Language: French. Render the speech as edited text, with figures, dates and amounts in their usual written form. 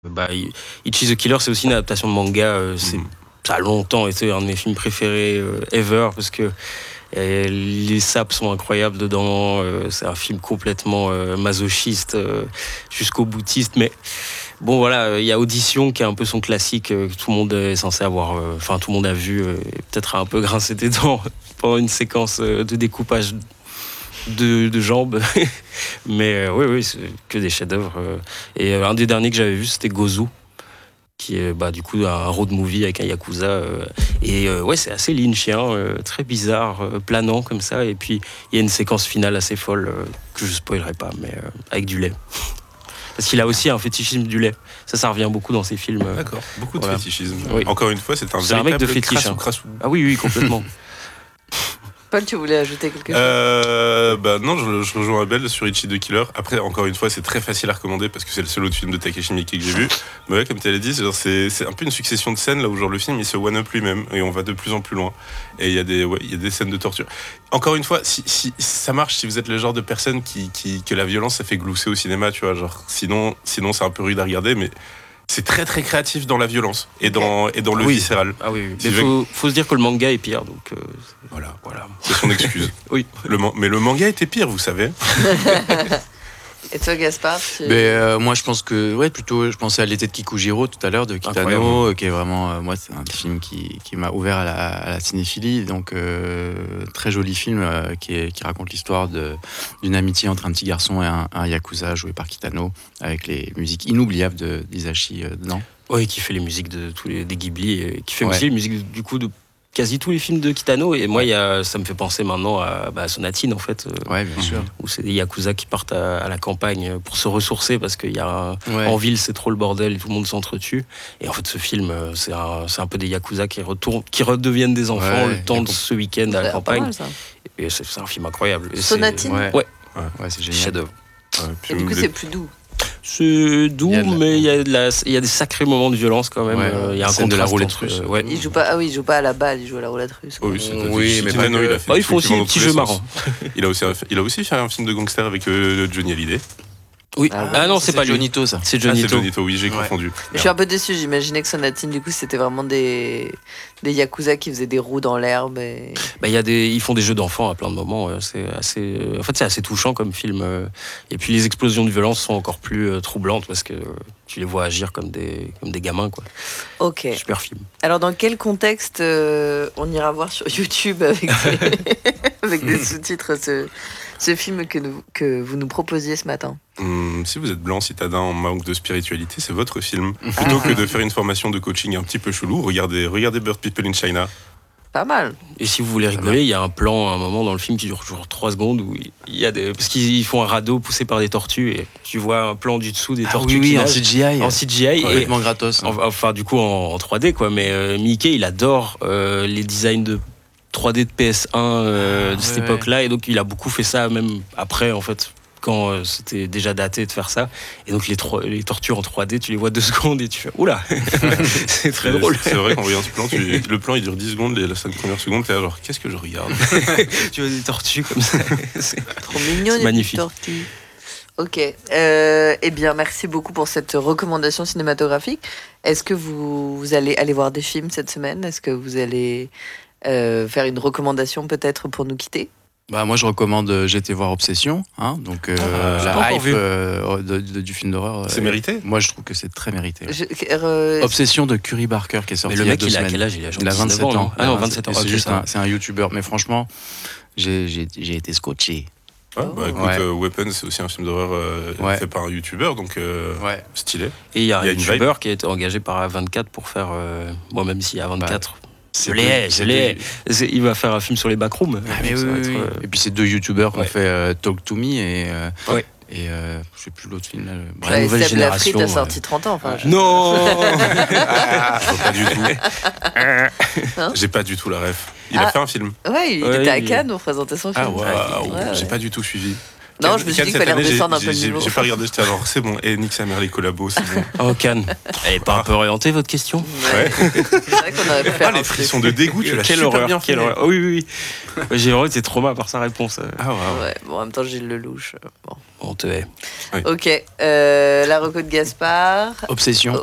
Ichi the Killer, c'est aussi une adaptation de manga. Ça a longtemps été un de mes films préférés ever parce que les sapes sont incroyables dedans. C'est un film complètement masochiste jusqu'au boutiste. Mais bon, voilà, il y a Audition qui est un peu son classique que tout le monde est censé avoir. Enfin, tout le monde a vu. Peut-être un peu grincé des dents pendant une séquence de découpage de jambes. Mais oui, c'est que des chefs-d'œuvre. Et un des derniers que j'avais vu, c'était Gozu, qui est du coup un road movie avec un yakuza. Ouais, c'est assez lynchien, très bizarre, planant comme ça. Et puis il y a une séquence finale assez folle que je spoilerai pas, mais avec du lait. Parce qu'il a aussi un fétichisme du lait. Ça revient beaucoup dans ses films. D'accord, beaucoup de fétichisme. Oui. Encore une fois, c'est un mec de fétiche. Crassou. Ah oui, complètement. Paul, tu voulais ajouter quelque chose? Non, je rejoins Abel sur Ichi the Killer. Après, encore une fois, c'est très facile à recommander parce que c'est le seul autre film de Takashi Miike que j'ai vu. Mais ouais, comme tu l'as dit, c'est un peu une succession de scènes là où le film il se one-up lui-même et on va de plus en plus loin. Et il y a des scènes de torture. Encore une fois, si ça marche, si vous êtes le genre de personne que la violence ça fait glousser au cinéma, tu vois, sinon c'est un peu rude à regarder, mais c'est très très créatif dans la violence et dans le viscéral. Ah oui. Mais faut se dire que le manga est pire, donc voilà. C'est son excuse. Oui. Mais le manga était pire, vous savez. Et toi, Gaspard moi, je pense que, je pensais à L'été de Kikujiro tout à l'heure de Kitano, qui est vraiment, moi, c'est un film qui m'a ouvert à la cinéphilie. Donc, très joli film qui raconte l'histoire d'une amitié entre un petit garçon et un yakuza joué par Kitano, avec les musiques inoubliables d'Hisashi dedans. Oui, qui fait les musiques de tous des Ghibli, et qui fait aussi les musiques du coup de quasi tous les films de Kitano. Et moi, ça me fait penser maintenant à Sonatine, en fait. Ouais, bien sûr. Où c'est des yakuza qui partent à la campagne pour se ressourcer parce qu'il y a en ville, c'est trop le bordel et tout le monde s'entretue. Et en fait, ce film, c'est un peu des yakuza qui redeviennent des enfants le temps de ce week-end à la campagne. Mal, et c'est un film incroyable. Et Sonatine. Ouais, c'est génial. Chef-d'œuvre. Et du coup, c'est plus doux. C'est doux, mais il y a des sacrés moments de violence quand même. Il y a un scène de la roulette russe. Il joue pas à la balle, il joue à la roulette russe. Oui, mais ils font aussi des petits jeux marrants. Il a aussi fait un film de gangster avec Johnny Hallyday. Oui. Non, c'est pas Johnito, ça. C'est Johnito. C'est Johnito, oui, j'ai confondu. Je suis un peu déçu, j'imaginais que Sonatine, du coup, c'était vraiment des yakuza qui faisaient des roues dans l'herbe. Ils font des jeux d'enfants à plein de moments. C'est assez touchant comme film. Et puis les explosions de violence sont encore plus troublantes parce que tu les vois agir comme des gamins, quoi. Ok. Super film. Alors, dans quel contexte on ira voir sur YouTube avec des sous-titres ce film que vous nous proposiez ce matin? Si vous êtes blanc, citadin en manque de spiritualité, c'est votre film. Plutôt que de faire une formation de coaching un petit peu chelou, regardez Bird People in China. Pas mal. Et si vous voulez rigoler, il y a un plan, un moment dans le film qui dure toujours 3 secondes où il y a parce qu'ils font un radeau poussé par des tortues et tu vois un plan du dessous des tortues qui en CGI. Complètement gratos. Enfin, du coup, en 3D, quoi. Mais Mickey, il adore les designs de 3D de PS1 de cette époque-là. Et donc, il a beaucoup fait ça, même après, en fait, quand c'était déjà daté de faire ça. Et donc, les tortures en 3D, tu les vois 2 secondes et tu fais oula. C'est très drôle. C'est vrai qu'en voyant ce plan, le plan il dure 10 secondes, les 5 premières secondes, t'es là genre qu'est-ce que je regarde? Tu vois des tortues comme ça. C'est trop mignon, c'est magnifique. Des tortues. Ok. Eh bien, merci beaucoup pour cette recommandation cinématographique. Est-ce que vous allez aller voir des films cette semaine? Est-ce que vous allez faire une recommandation peut-être pour nous quitter? Moi, je recommande. J'ai été voir Obsession, donc la hype du film d'horreur. C'est mérité. Moi, je trouve que c'est très mérité. Obsession de Curry Barker qui est sorti. Mais le mec, il y a 2 il a semaine. quel âge? Il a 27 ans. Ah non, 27 ans. C'est un YouTuber. Mais franchement, j'ai été scotché. Écoute, Weapon, c'est aussi un film d'horreur fait par un YouTuber, donc stylé. Et il y a un YouTuber qui a été engagé par A24 pour faire. Moi, même s'il y a A24. Je l'ai. Il va faire un film sur les backrooms. Et puis c'est 2 youtubeurs qui ont fait Talk to Me et je sais plus l'autre film. La nouvelle génération. La frite a sorti 30 ans. Non. Pas du tout. J'ai pas du tout la ref. Il a fait un film. Ouais, il était à Cannes, on présentait son film. J'ai pas du tout suivi. Non, je me suis dit qu'il fallait redescendre un peu le niveau. J'ai pas regardé, j'étais alors, c'est bon, et nique sa mère les collabos, c'est bon. Oh, Cannes. Elle est pas un peu orientée, votre question? Ouais. C'est vrai qu'on aurait pu faire les frissons de dégoût, tu l'as Quelle super horreur, bien fait. quelle horreur. Oui. J'ai vraiment été trauma par sa réponse. Ah ouais. Ouais, bon, en même temps, Gilles Lelouch. Bon. On te hait. Ok, la reco de Gaspard. Obsession.